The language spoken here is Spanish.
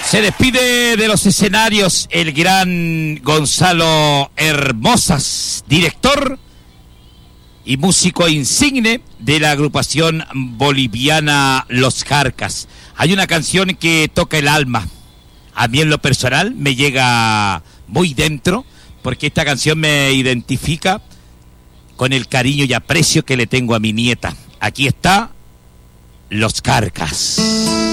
Se despide de los escenarios el gran Gonzalo Hermosas, director y músico insigne de la agrupación boliviana Los Jarcas. Hay una canción que toca el alma. A mí en lo personal me llega muy dentro, porque esta canción me identifica con el cariño y aprecio que le tengo a mi nieta. Aquí está Los Jarcas.